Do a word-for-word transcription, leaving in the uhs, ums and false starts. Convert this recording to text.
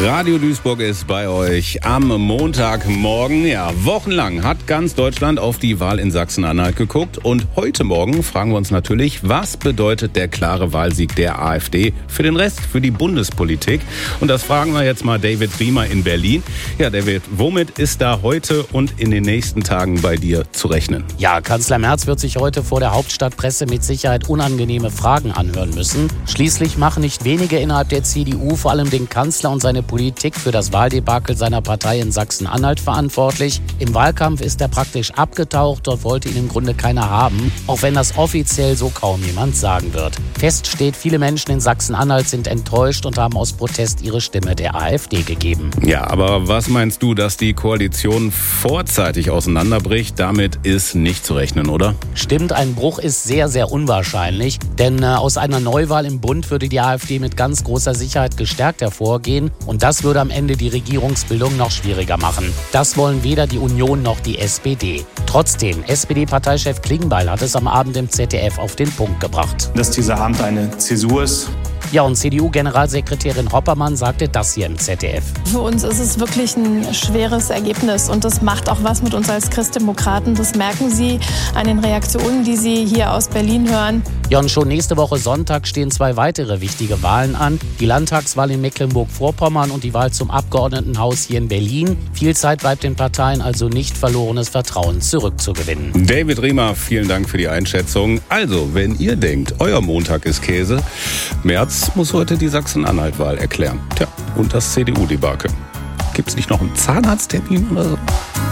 Radio Duisburg ist bei euch am Montagmorgen. Ja, wochenlang hat ganz Deutschland auf die Wahl in Sachsen-Anhalt geguckt. Und heute Morgen fragen wir uns natürlich, was bedeutet der klare Wahlsieg der AfD für den Rest, für die Bundespolitik? Und das fragen wir jetzt mal David Riemer in Berlin. Ja, David, womit ist da heute und in den nächsten Tagen bei dir zu rechnen? Ja, Kanzler Merz wird sich heute vor der Hauptstadtpresse mit Sicherheit unangenehme Fragen anhören müssen. Schließlich machen nicht wenige innerhalb der C D U vor allem den Kanzler und seine Politik für das Wahldebakel seiner Partei in Sachsen-Anhalt verantwortlich. Im Wahlkampf ist er praktisch abgetaucht, dort wollte ihn im Grunde keiner haben, auch wenn das offiziell so kaum jemand sagen wird. Fest steht, viele Menschen in Sachsen-Anhalt sind enttäuscht und haben aus Protest ihre Stimme der AfD gegeben. Ja, aber was meinst du, dass die Koalition vorzeitig auseinanderbricht? Damit ist nicht zu rechnen, oder? Stimmt, ein Bruch ist sehr, sehr unwahrscheinlich, denn äh, aus einer Neuwahl im Bund würde die AfD mit ganz großer Sicherheit gestärkt hervorgehen. Und das würde am Ende die Regierungsbildung noch schwieriger machen. Das wollen weder die Union noch die S P D. Trotzdem, S P D-Parteichef Klingbeil hat es am Abend im Z D F auf den Punkt gebracht. Dass dieser Abend eine Zäsur ist. Ja, und C D U-Generalsekretärin Hoppermann sagte das hier im Z D F. Für uns ist es wirklich ein schweres Ergebnis und das macht auch was mit uns als Christdemokraten. Das merken Sie an den Reaktionen, die Sie hier aus Berlin hören. Ja, und schon nächste Woche Sonntag stehen zwei weitere wichtige Wahlen an. Die Landtagswahl in Mecklenburg-Vorpommern und die Wahl zum Abgeordnetenhaus hier in Berlin. Viel Zeit bleibt den Parteien also nicht, verlorenes Vertrauen zurückzugewinnen. David Riemer, vielen Dank für die Einschätzung. Also, wenn ihr denkt, euer Montag ist Käse, Merz muss heute die Sachsen-Anhalt-Wahl erklären. Tja, und das C D U-Debakel. Gibt's nicht noch einen Zahnarzttermin oder so?